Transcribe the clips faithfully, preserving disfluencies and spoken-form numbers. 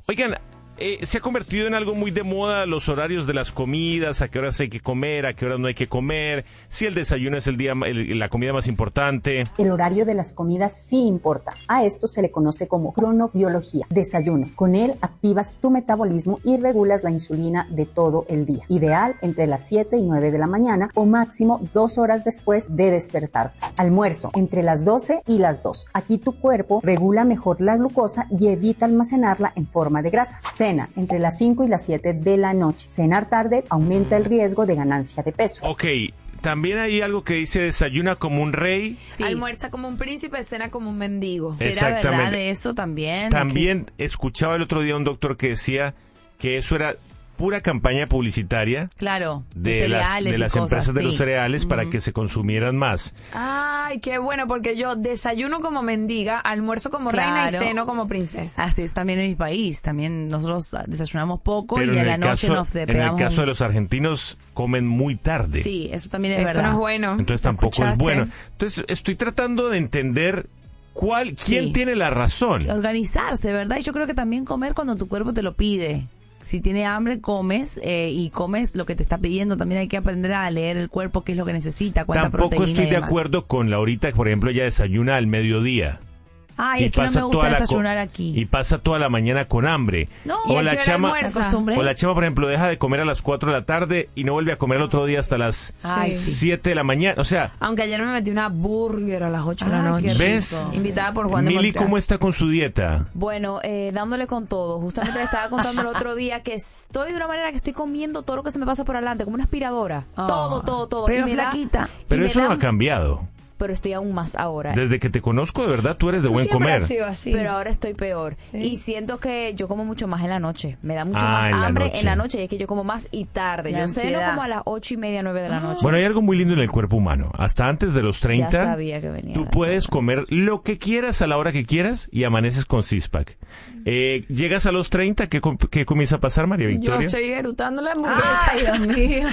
Oigan, eh, se ha convertido en algo muy de moda los horarios de las comidas, a qué horas hay que comer, a qué horas no hay que comer, si el desayuno es el día, el, la comida más importante. El horario de las comidas sí importa. A esto se le conoce como cronobiología. Desayuno. Con él activas tu metabolismo y regulas la insulina de todo el día. Ideal entre las siete y nueve de la mañana o máximo dos horas después de despertar. Almuerzo. Entre las doce y las dos. Aquí tu cuerpo regula mejor la glucosa y evita almacenarla en forma de grasa. Cena. Entre las cinco y las siete de la noche. Cenar tarde aumenta el riesgo de ganancia de peso. Ok. También hay algo que dice desayuna como un rey. Sí. Almuerza como un príncipe, cena como un mendigo. ¿Será verdad de eso también? También que... escuchaba el otro día un doctor que decía que eso era pura campaña publicitaria. Claro, de, de las, de las cosas, empresas de sí. los cereales, uh-huh, para uh-huh. que se consumieran más. Ay, qué bueno, porque yo desayuno como mendiga, almuerzo como claro. reina y ceno como princesa. Así es también en mi país. También nosotros desayunamos poco. Pero y a la noche caso, nos pegamos. En el caso un... de los argentinos, comen muy tarde. Sí, eso también es eso verdad. Eso no es bueno. Entonces tampoco es bueno. Entonces estoy tratando de entender cuál, quién sí. tiene la razón. Organizarse, ¿verdad? Y yo creo que también comer cuando tu cuerpo te lo pide. Si tiene hambre, comes eh, y comes lo que te está pidiendo. También hay que aprender a leer el cuerpo, qué es lo que necesita, cuánta Tampoco proteína. Tampoco estoy y de acuerdo con Laurita, que por ejemplo ella desayuna al mediodía. Ay, es que no me gusta desayunar aquí. Y pasa toda la mañana con hambre. No, o la chama, o la chama, por ejemplo, deja de comer a las cuatro de la tarde y no vuelve a comer el otro día hasta las siete de la mañana. O sea, aunque ayer me metí una burger a las ocho de la noche. ¿Ves? Invitada por Juan de Mili, Montreal. ¿cómo está con su dieta? Bueno, eh, dándole con todo. Justamente le estaba contando el otro día que estoy de una manera que estoy comiendo todo lo que se me pasa por adelante, como una aspiradora. Oh. Todo, todo, todo. Pero y me flaquita. Da, pero eso da, no ha cambiado. Pero estoy aún más ahora. Desde que te conozco, de verdad, tú eres de tú buen comer. Has sido así. Pero ahora estoy peor. Sí. Y siento que yo como mucho más en la noche. Me da mucho ah, más en hambre la en la noche. Y es que yo como más y tarde. La yo ansiedad. ceno como a las ocho y media, nueve de la noche. Bueno, hay algo muy lindo en el cuerpo humano. Hasta antes de los treinta, ya sabía que venía tú puedes comer lo que quieras a la hora que quieras y amaneces con six-pack. Eh, llegas a los treinta, ¿qué, ¿qué comienza a pasar, María Victoria? Yo estoy erutando la hamburguesa. Ay, Dios mío.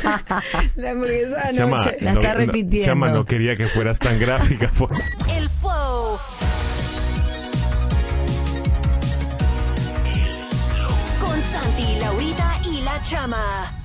La hamburguesa de Chama, anoche. La está no, repitiendo. No, Chama, no quería que fueras tan gráfica. Por... El Flow. Con Santi, Laurita y la Chama.